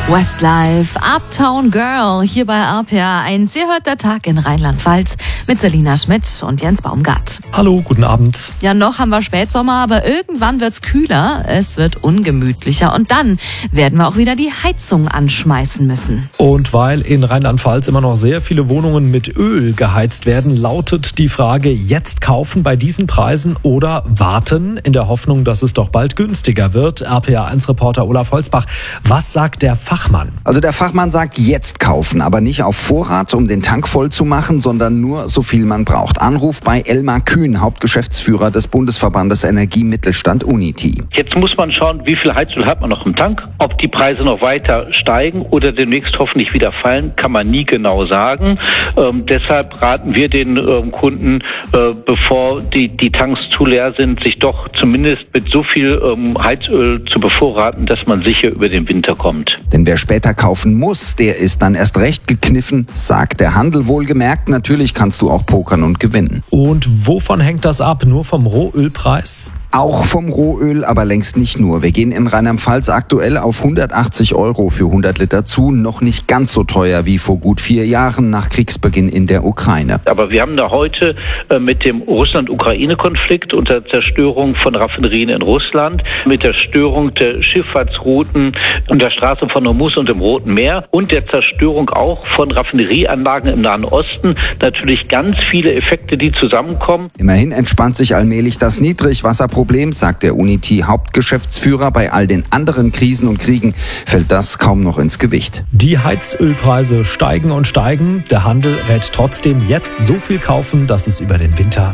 Westlife, Uptown Girl, hier bei RPA. Ein sehr hörter Tag in Rheinland-Pfalz mit Selina Schmidt und Jens Baumgart. Hallo, guten Abend. Ja, noch haben wir Spätsommer, aber irgendwann wird's kühler, es wird ungemütlicher und dann werden wir auch wieder die Heizung anschmeißen müssen. Und weil in Rheinland-Pfalz immer noch sehr viele Wohnungen mit Öl geheizt werden, lautet die Frage, jetzt kaufen bei diesen Preisen oder warten in der Hoffnung, dass es doch bald günstiger wird. RPA1-Reporter Olaf Holzbach, was sagt der Fachmann? Also der Fachmann sagt, jetzt kaufen, aber nicht auf Vorrat, um den Tank voll zu machen, sondern nur so viel man braucht. Anruf bei Elmar Kühn, Hauptgeschäftsführer des Bundesverbandes Energiemittelstand Unity. Jetzt muss man schauen, wie viel Heizöl hat man noch im Tank. Ob die Preise noch weiter steigen oder demnächst hoffentlich wieder fallen, kann man nie genau sagen. Deshalb raten wir den Kunden, bevor die Tanks zu leer sind, sich doch zumindest mit so viel Heizöl zu bevorraten, dass man sicher über den Winter kommt. Denn wer später kaufen muss, der ist dann erst recht gekniffen, sagt der Handel wohlgemerkt. Natürlich kannst du auch pokern und gewinnen. Und wovon hängt das ab? Nur vom Rohölpreis? Auch vom Rohöl, aber längst nicht nur. Wir gehen in Rheinland-Pfalz aktuell auf 180 € für 100 Liter zu. Noch nicht ganz so teuer wie vor gut 4 Jahren nach Kriegsbeginn in der Ukraine. Aber wir haben da heute mit dem Russland-Ukraine-Konflikt und der Zerstörung von Raffinerien in Russland, mit der Störung der Schifffahrtsrouten und der Straße von Hormuz und dem Roten Meer und der Zerstörung auch von Raffinerieanlagen im Nahen Osten natürlich ganz viele Effekte, die zusammenkommen. Immerhin entspannt sich allmählich das Niedrigwasserproblem, sagt der Unity-Hauptgeschäftsführer. Bei all den anderen Krisen und Kriegen fällt das kaum noch ins Gewicht. Die Heizölpreise steigen und steigen. Der Handel rät trotzdem jetzt so viel kaufen, dass es über den Winter